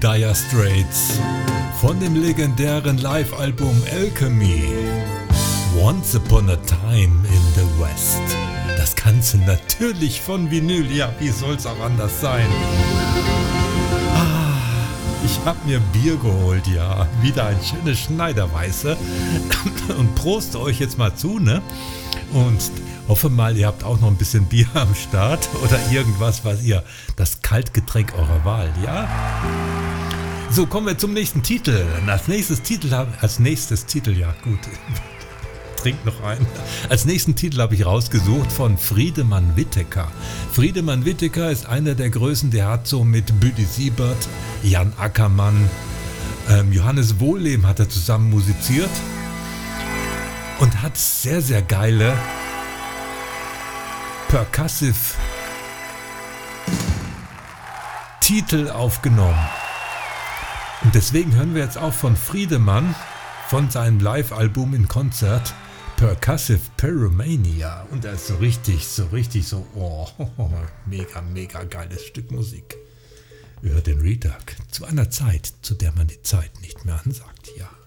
Dire Straits von dem legendären Live-Album Alchemy. Once Upon a Time in the West. Das Ganze natürlich von Vinyl, ja, wie soll's auch anders sein? Ich hab mir Bier geholt, ja, wieder ein schönes Schneiderweiße und prost euch jetzt mal zu, ne? Und hoffe mal, ihr habt auch noch ein bisschen Bier am Start oder irgendwas, was ihr, das Kaltgetränk eurer Wahl, ja? So, kommen wir zum nächsten Titel. Als nächstes Titel, ja gut, trink noch ein. Als nächsten Titel habe ich rausgesucht von Friedemann Whittaker. Friedemann Whittaker ist einer der Größen, der hat so mit Büdi Siebert, Jan Ackermann, Johannes Wohlleben hat er zusammen musiziert und hat sehr, sehr geile Percussive Titel aufgenommen. Und deswegen hören wir jetzt auch von Friedemann von seinem Live-Album in Konzert Percussive Pyromania. Und er ist so richtig, oh, mega, mega geiles Stück Musik. Über den Redark zu einer Zeit, zu der man die Zeit nicht mehr ansagt, ja.